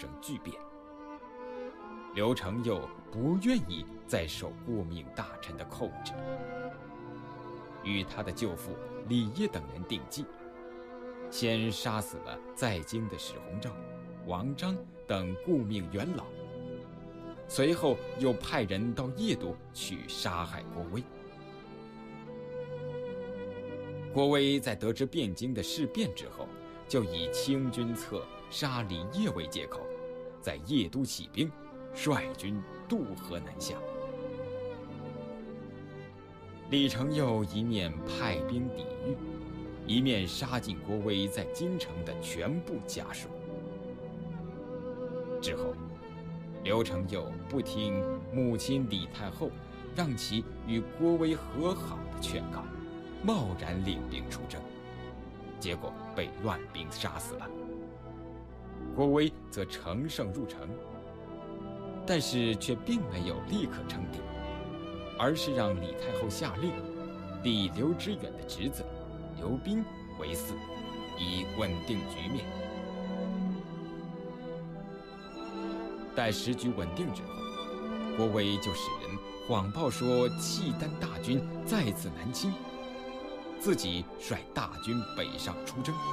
生巨变。刘承佑不愿意再受顾命大臣的控制，与他的舅父李晔等人定计，先杀死了在京的史弘昭、王章等顾命元老，随后又派人到邺都去杀害郭威。郭威在得知汴京的事变之后，就以清君侧杀李晔为借口，在邺都起兵，率军渡河南下。李承佑一面派兵抵御，一面杀尽郭威在京城的全部家属。之后，刘承佑不听母亲李太后让其与郭威和好的劝告，贸然领兵出征，结果被乱兵杀死了。郭威则乘胜入城，但是却并没有立刻称帝，而是让李太后下令立刘知远的侄子刘彬为嗣，以稳定局面。待时局稳定之后，郭威就使人谎报说契丹大军再次南侵，自己率大军北上出征。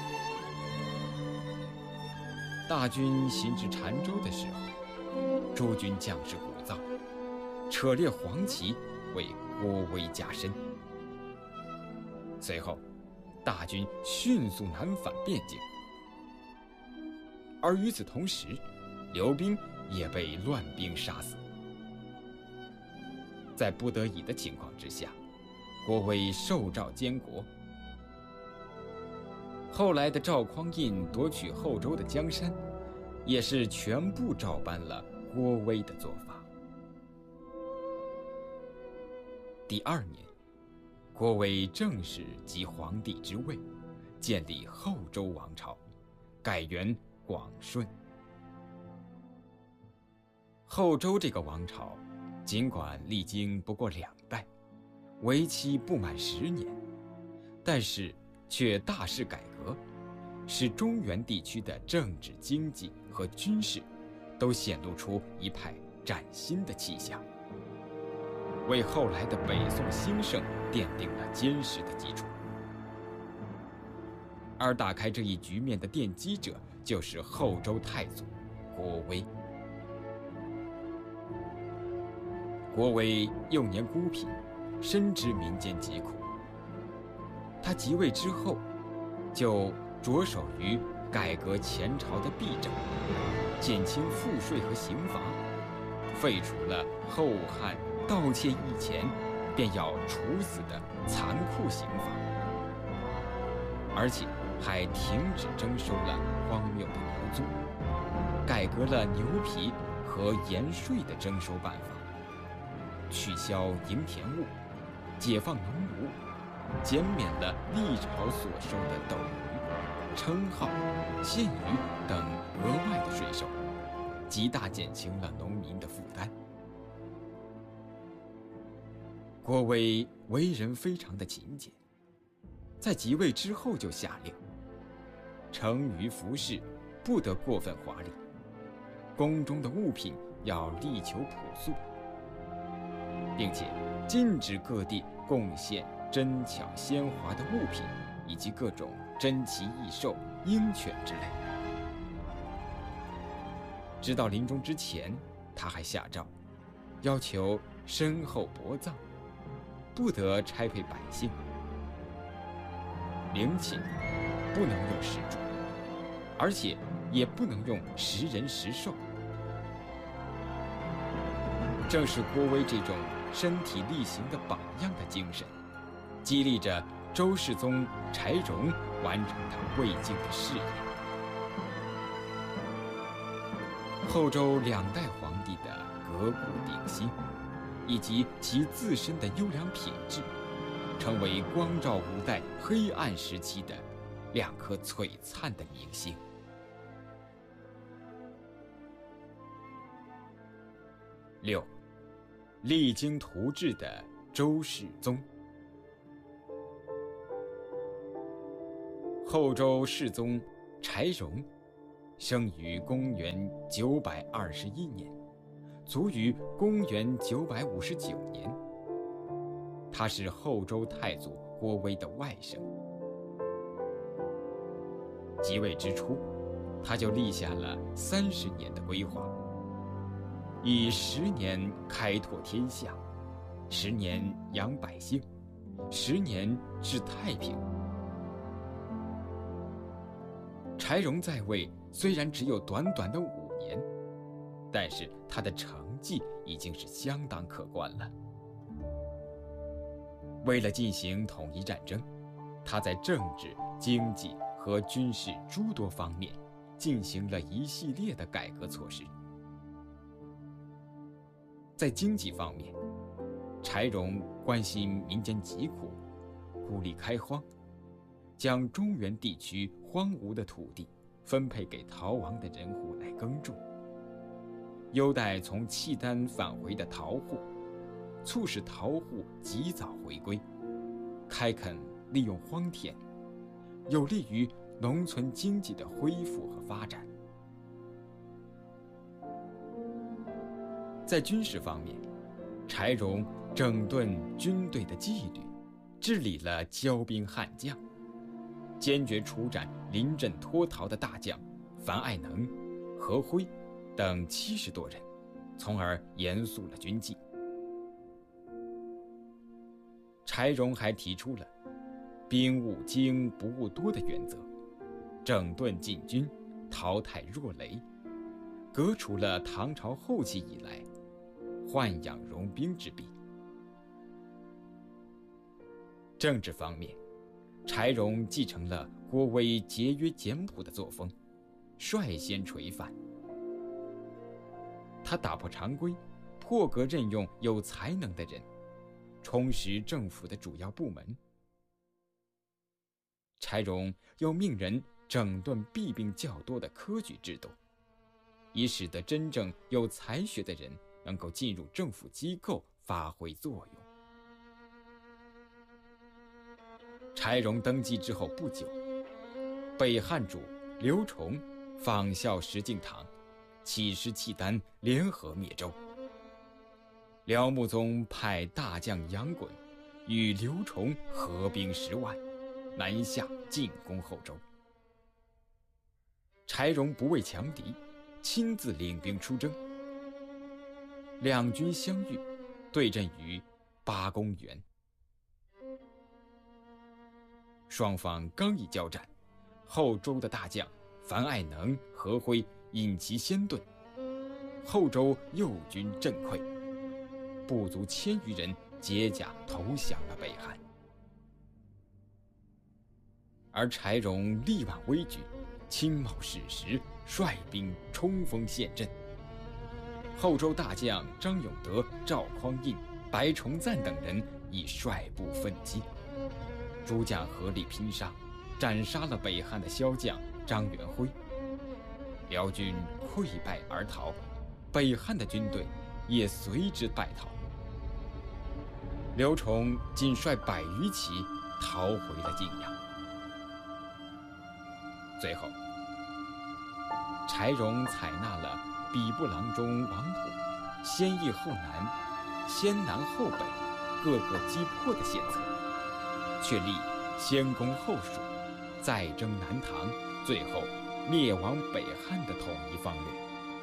大军行至澶州的时候，诸军将士鼓噪，扯列黄旗为郭威加身。随后，大军迅速南返汴京，而与此同时，刘彬也被乱兵杀死。在不得已的情况之下，郭威受诏监国。后来的赵匡胤夺取后周的江山，也是全部照搬了郭威的做法。第2年，郭威正式即皇帝之位，建立后周王朝，改元广顺。后周这个王朝，尽管历经不过2代，为期不满10年，但是却大肆改革，使中原地区的政治、经济和军事都显露出一派崭新的气象，为后来的北宋兴盛奠定了坚实的基础。而打开这一局面的奠基者，就是后周太祖郭威。郭威幼年孤贫，深知民间疾苦。他即位之后，就着手于改革前朝的弊政，减轻赋税和刑罚，废除了后汉盗窃一钱便要处死的残酷刑罚，而且还停止征收了荒谬的牛租，改革了牛皮和盐税的征收办法，取消营田务，解放农奴，减免了历朝所收的斗鱼、称号、县鱼等额外的税收，极大减轻了农民的负担。郭威为人非常的勤俭，在即位之后就下令，成于服饰不得过分华丽，宫中的物品要力求朴素，并且禁止各地贡献珍巧鲜华的物品以及各种珍奇异兽、鹰犬之类。直到临终之前，他还下诏，要求身后薄葬，不得差配百姓，陵寝不能用石柱，而且也不能用食人食兽。正是郭威这种身体力行的榜样的精神，激励着周世宗柴荣完成他未竟的事业。后周2代皇帝的革古鼎新，以及其自身的优良品质，成为光照5代黑暗时期的2颗璀璨的明星。6. 励精图治的周世宗。后周世宗柴荣生于公元921年，卒于公元959年。他是后周太祖郭威的外甥。即位之初，他就立下了30年的规划，以10年开拓天下，10年养百姓，10年治太平。柴荣在位虽然只有短短的5年，但是他的成绩已经是相当可观了。为了进行统一战争，他在政治、经济和军事诸多方面进行了一系列的改革措施。在经济方面，柴荣关心民间疾苦，鼓励开荒，将中原地区荒芜的土地分配给逃亡的人户来耕种，优待从契丹返回的逃户，促使逃户及早回归，开垦利用荒田，有利于农村经济的恢复和发展。在军事方面，柴荣整顿军队的纪律，治理了骄兵悍将，坚决处斩临阵脱逃的大将樊爱能、何辉等70多人，从而严肃了军纪。柴荣还提出了兵务精不务多的原则，整顿禁军，淘汰弱雷，革除了唐朝后期以来豢养戎兵之弊。政治方面，柴荣继承了郭威节约简朴的作风，率先垂范。他打破常规，破格任用有才能的人，充实政府的主要部门。柴荣又命人整顿弊病较多的科举制度，以使得真正有才学的人能够进入政府机构发挥作用。柴荣登基之后不久，北汉主刘崇仿效石敬瑭，起事契丹，联合灭周。辽穆宗派大将杨衮与刘崇合兵10万，南下进攻后周。柴荣不畏强敌，亲自领兵出征。两军相遇，对阵于八公园。双方刚一交战，后周的大将樊爱能、何辉引其先遁，后周右军震溃，不足1000余人解甲投降了北汉。而柴荣力挽危局，亲冒矢石，率兵冲锋陷阵。后周大将张永德、赵匡胤、白崇赞等人亦率部奋击，诸将合力拼杀，斩杀了北汉的骁将张元辉。辽军溃败而逃，北汉的军队也随之败逃。刘崇仅率100余骑逃回了晋阳。最后，柴荣采纳了比部郎中王普先易后难、先南后北各个击破的献策，确立先攻后蜀，再征南唐，最后灭亡北汉的统一方略。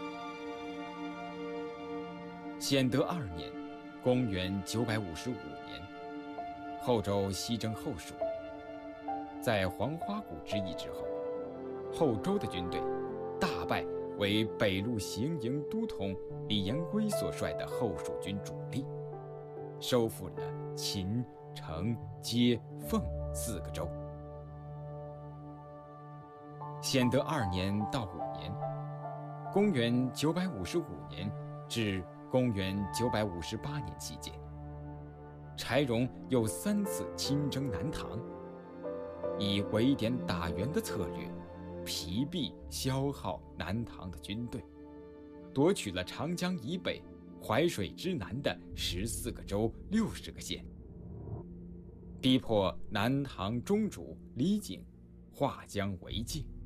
显德2年，公元955年，后周西征后蜀。在黄花谷之役之后，后周的军队大败为北路行营都统李延圭所率的后蜀军主力，收复了秦、成、接、凤4个州。显德2年到5年，公元955年至公元958年期间，柴荣又3次亲征南唐，以围点打援的策略，疲弊消耗南唐的军队，夺取了长江以北、淮水之南的14个州、60个县，逼迫南唐中主李璟划江为界。